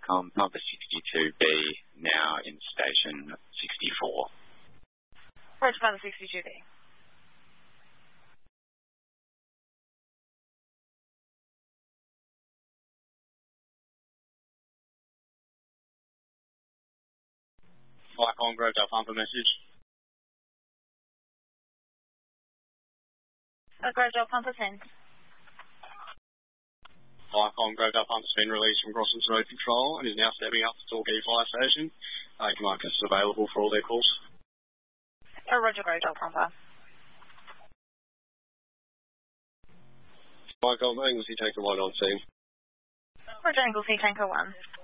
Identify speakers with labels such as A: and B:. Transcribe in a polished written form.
A: Pumper 62B now in station 64.
B: Roger, Pumper 62B.
C: Flycom, Grovedale Pumper message.
B: Grovedale Pumper sent.
C: Flycom, Grovedale Pumper's been released from Grossman's Road Control and is now stepping up to Torquay Fire Station. Marcus is available for all their calls.
B: Roger, Grovedale Pumper.
C: Flycom, Anglesey Tanker 1 on scene.
B: Roger, Anglesey Tanker 1.